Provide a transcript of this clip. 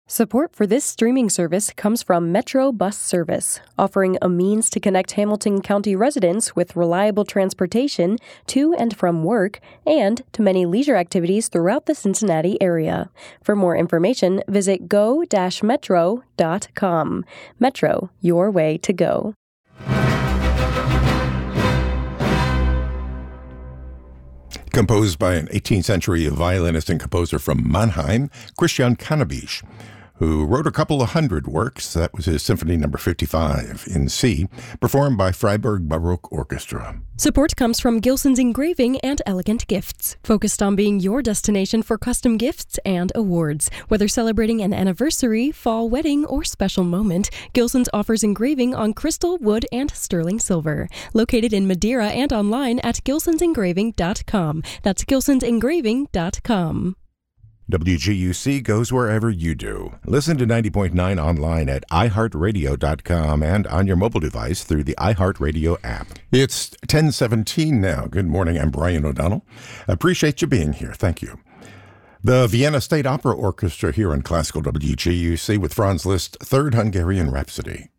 Support for this streaming service comes from Metro Bus Service, offering a means to connect Hamilton County residents with reliable transportation to and from work and to many leisure activities throughout the Cincinnati area. For more information, visit go-metro.com. Metro, your way to go. Composed by an 18th century violinist and composer from Mannheim, Christian Cannabich, who wrote a couple of hundred works. That was his Symphony No. 55 in C, performed by Freiburg Baroque Orchestra. Support comes from Gilson's Engraving and Elegant Gifts, focused on being your destination for custom gifts and awards. Whether celebrating an anniversary, fall wedding, or special moment, Gilson's offers engraving on crystal, wood, and sterling silver. Located in Madeira and online at gilsonsengraving.com. That's gilsonsengraving.com. WGUC goes wherever you do. Listen to 90.9 online at iHeartRadio.com and on your mobile device through the iHeartRadio app. It's 10:17 now. Good morning. I'm Brian O'Donnell. Appreciate you being here. Thank you. The Vienna State Opera Orchestra here on Classical WGUC with Franz Liszt's Third Hungarian Rhapsody.